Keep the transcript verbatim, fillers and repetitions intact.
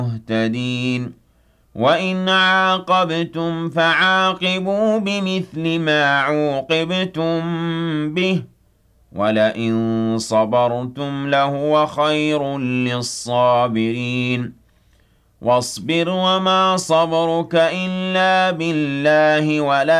مهتدين وإن عاقبتم فعاقبوا بمثل ما عوقبتم به ولئن صبرتم لهو خير للصابرين واصبر وما صبرك إلا بالله ولا